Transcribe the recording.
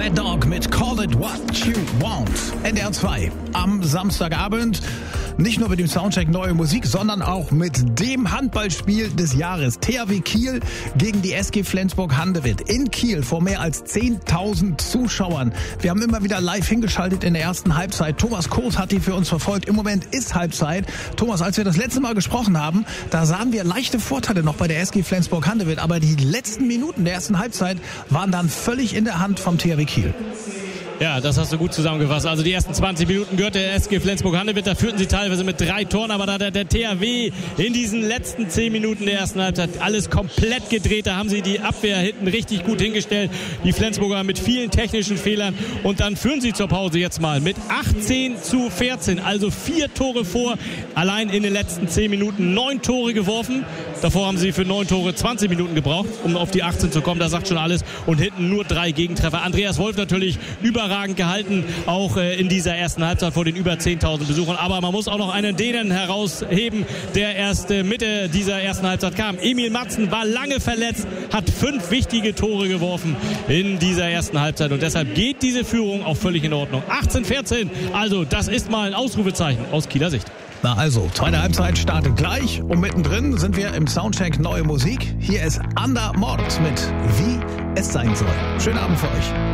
Fat Dog mit Call It What You Want. NDR 2 am Samstagabend. Nicht nur mit dem Soundcheck Neue Musik, sondern auch mit dem Handballspiel des Jahres. THW Kiel gegen die SG Flensburg-Handewitt. In Kiel vor mehr als 10.000 Zuschauern. Wir haben immer wieder live hingeschaltet in der ersten Halbzeit. Thomas Koos hat die für uns verfolgt. Im Moment ist Halbzeit. Thomas, als wir das letzte Mal gesprochen haben, da sahen wir leichte Vorteile noch bei der SG Flensburg-Handewitt. Aber die letzten Minuten der ersten Halbzeit waren dann völlig in der Hand vom THW Kiel. Ja, das hast du gut zusammengefasst. Also die ersten 20 Minuten gehört der SG Flensburg-Handewitt. Da führten sie teilweise mit 3 Toren, aber da hat der THW in diesen letzten 10 Minuten der ersten Halbzeit alles komplett gedreht. Da haben sie die Abwehr hinten richtig gut hingestellt. Die Flensburger mit vielen technischen Fehlern. Und dann führen sie zur Pause jetzt mal mit 18-14. Also 4 Tore vor. Allein in den letzten 10 Minuten 9 Tore geworfen. Davor haben sie für 9 Tore 20 Minuten gebraucht, um auf die 18 zu kommen. Das sagt schon alles. Und hinten nur 3 Gegentreffer. Andreas Wolf natürlich überragend gehalten, auch in dieser ersten Halbzeit vor den über 10.000 Besuchern. Aber man muss auch noch einen Dänen herausheben, der erst Mitte dieser ersten Halbzeit kam. Emil Matzen war lange verletzt, hat 5 wichtige Tore geworfen in dieser ersten Halbzeit und deshalb geht diese Führung auch völlig in Ordnung. 18-14, also das ist mal ein Ausrufezeichen aus Kieler Sicht. Na also, zweite Halbzeit startet gleich und mittendrin sind wir im Soundcheck Neue Musik. Hier ist Ander Mord mit Wie es sein soll. Schönen Abend für euch.